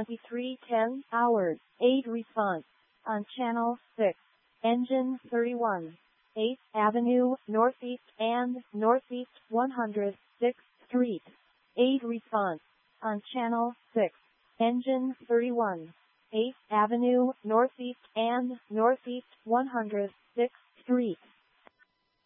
23:10 hours. 8 response. On channel 6. Engine 31. 8th Avenue, Northeast and Northeast 106th Street. 8 response. On channel 6. Engine 31. 8th Avenue, Northeast and Northeast 106th Street.